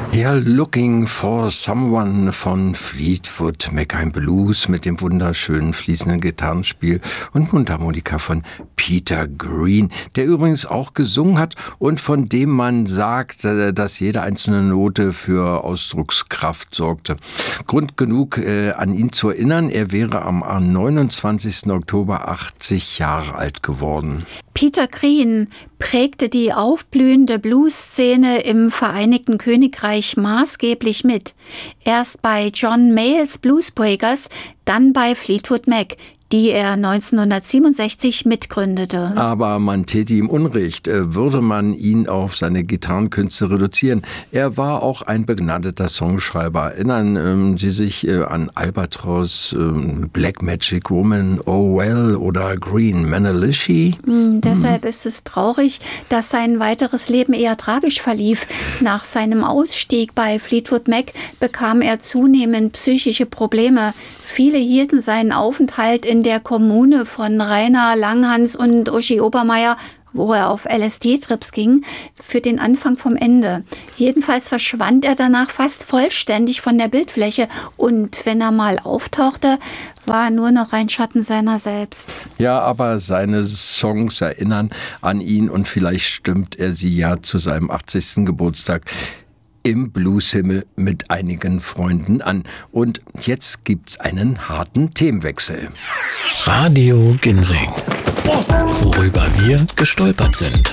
Ja, Looking for Someone von Fleetwood Mac, ein Blues mit dem wunderschönen fließenden Gitarrenspiel und Mundharmonika von Peter Green, der übrigens auch gesungen hat und von dem man sagt, dass jede einzelne Note für Ausdruckskraft sorgte. Grund genug, an ihn zu erinnern, er wäre am 29. Oktober 80 Jahre alt geworden. Peter Green prägte die aufblühende Blues-Szene im Vereinigten Königreich maßgeblich mit. Erst bei John Mayall's Bluesbreakers, dann bei Fleetwood Mac, die er 1967 mitgründete. Aber man täte ihm Unrecht, würde man ihn auf seine Gitarrenkünste reduzieren. Er war auch ein begnadeter Songschreiber. Erinnern Sie sich an Albatross, Black Magic Woman, Oh Well oder Green Manalishi? Deshalb ist es traurig, dass sein weiteres Leben eher tragisch verlief. Nach seinem Ausstieg bei Fleetwood Mac bekam er zunehmend psychische Probleme. Viele hielten seinen Aufenthalt in der Kommune von Rainer Langhans und Uschi Obermeier, wo er auf LSD-Trips ging, für den Anfang vom Ende. Jedenfalls verschwand er danach fast vollständig von der Bildfläche und wenn er mal auftauchte, war er nur noch ein Schatten seiner selbst. Ja, aber seine Songs erinnern an ihn und vielleicht stimmt er sie ja zu seinem 80. Geburtstag im Blueshimmel mit einigen Freunden an. Und jetzt gibt's einen harten Themenwechsel. Radio Ginseng. Worüber wir gestolpert sind.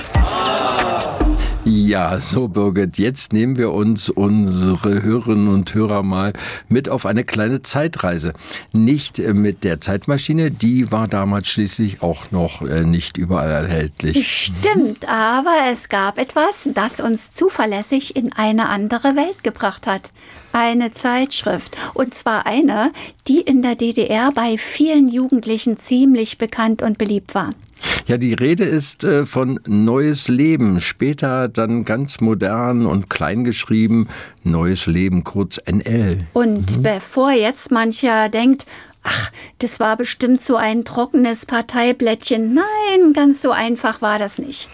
Ja, so Birgit, jetzt nehmen wir uns unsere Hörerinnen und Hörer mal mit auf eine kleine Zeitreise. Nicht mit der Zeitmaschine, die war damals schließlich auch noch nicht überall erhältlich. Stimmt, aber es gab etwas, das uns zuverlässig in eine andere Welt gebracht hat. Eine Zeitschrift. Und zwar eine, die in der DDR bei vielen Jugendlichen ziemlich bekannt und beliebt war. Ja, die Rede ist von Neues Leben, später dann ganz modern und klein geschrieben, Neues Leben, kurz NL. Und bevor jetzt mancher denkt, ach, das war bestimmt so ein trockenes Parteiblättchen. Nein, ganz so einfach war das nicht.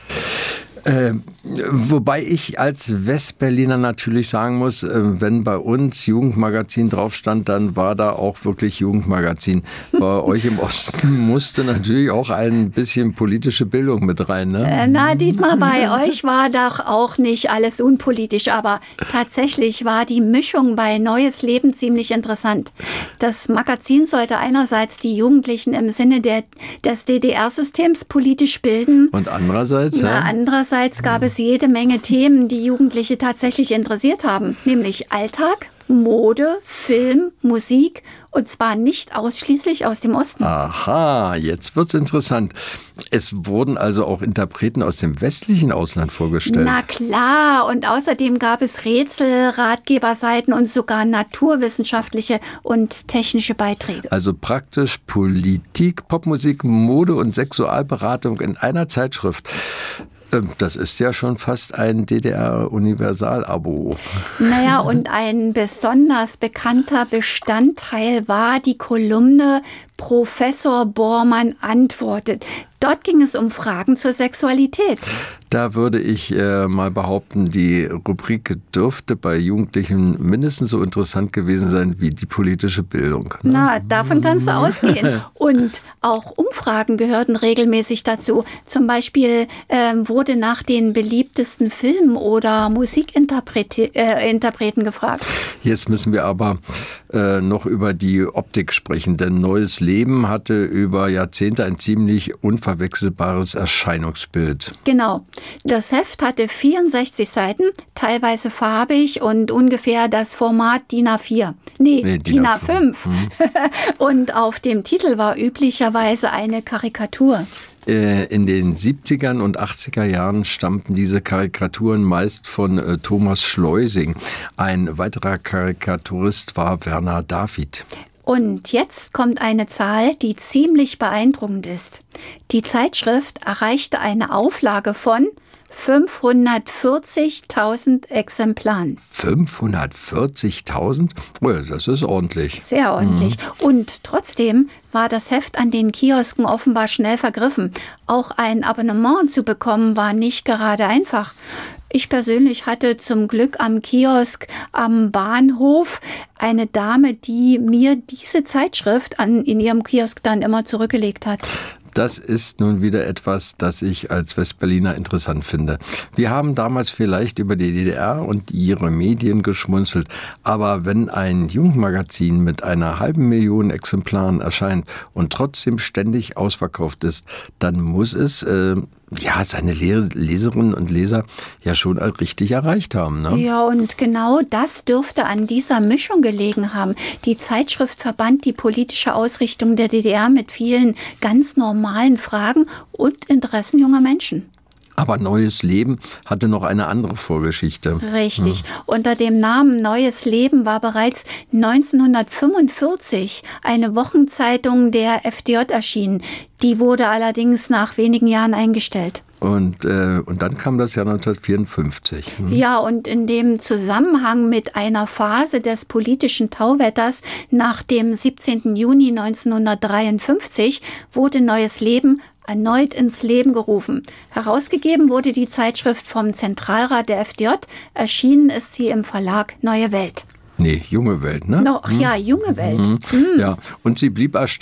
Wobei ich als Westberliner natürlich sagen muss, wenn bei uns Jugendmagazin drauf stand, dann war da auch wirklich Jugendmagazin. Bei euch im Osten musste natürlich auch ein bisschen politische Bildung mit rein, ne? Na, Dietmar, bei euch war doch auch nicht alles unpolitisch, aber tatsächlich war die Mischung bei Neues Leben ziemlich interessant. Das Magazin sollte einerseits die Jugendlichen im Sinne des DDR-Systems politisch bilden. Und andererseits? Andererseits gab es jede Menge Themen, die Jugendliche tatsächlich interessiert haben, nämlich Alltag, Mode, Film, Musik und zwar nicht ausschließlich aus dem Osten. Aha, jetzt wird's interessant. Es wurden also auch Interpreten aus dem westlichen Ausland vorgestellt. Na klar, und außerdem gab es Rätsel, Ratgeberseiten und sogar naturwissenschaftliche und technische Beiträge. Also praktisch Politik, Popmusik, Mode und Sexualberatung in einer Zeitschrift. Das ist ja schon fast ein DDR-Universal-Abo. Naja, und ein besonders bekannter Bestandteil war die Kolumne Professor Bormann antwortet. Dort ging es um Fragen zur Sexualität. Da würde ich mal behaupten, die Rubrik dürfte bei Jugendlichen mindestens so interessant gewesen sein wie die politische Bildung. Ne? Na, davon kannst du ausgehen. Und auch Umfragen gehörten regelmäßig dazu. Zum Beispiel wurde nach den beliebtesten Film- oder Musikinterpreten gefragt. Jetzt müssen wir aber noch über die Optik sprechen, denn Neues Leben hatte über Jahrzehnte ein ziemlich unverwechselbares Erscheinungsbild. Genau. Das Heft hatte 64 Seiten, teilweise farbig und ungefähr das Format DIN A4. Nee, DIN A5. Und auf dem Titel war üblicherweise eine Karikatur. In den 70er und 80er Jahren stammten diese Karikaturen meist von Thomas Schleusing. Ein weiterer Karikaturist war Werner David. Und jetzt kommt eine Zahl, die ziemlich beeindruckend ist. Die Zeitschrift erreichte eine Auflage von 540.000 Exemplaren. 540.000? Oh ja, das ist ordentlich. Sehr ordentlich. Und trotzdem war das Heft an den Kiosken offenbar schnell vergriffen. Auch ein Abonnement zu bekommen war nicht gerade einfach. Ich persönlich hatte zum Glück am Kiosk am Bahnhof eine Dame, die mir diese Zeitschrift in ihrem Kiosk dann immer zurückgelegt hat. Das ist nun wieder etwas, das ich als Westberliner interessant finde. Wir haben damals vielleicht über die DDR und ihre Medien geschmunzelt, aber wenn ein Jugendmagazin mit 500.000 Exemplaren erscheint und trotzdem ständig ausverkauft ist, dann muss es seine Leserinnen und Leser ja schon richtig erreicht haben. Ne? Ja, und genau das dürfte an dieser Mischung gelegen haben. Die Zeitschrift verband die politische Ausrichtung der DDR mit vielen ganz normalen Fragen und Interessen junger Menschen. Aber Neues Leben hatte noch eine andere Vorgeschichte. Richtig. Ja. Unter dem Namen Neues Leben war bereits 1945 eine Wochenzeitung der FDJ erschienen. Die wurde allerdings nach wenigen Jahren eingestellt. Und dann kam das Jahr 1954. Ja, und in dem Zusammenhang mit einer Phase des politischen Tauwetters nach dem 17. Juni 1953 wurde Neues Leben erneut ins Leben gerufen. Herausgegeben wurde die Zeitschrift vom Zentralrat der FDJ, erschienen ist sie im Verlag Neue Welt. Nee, Junge Welt, ne? Ja, Junge Welt. Ja, und sie blieb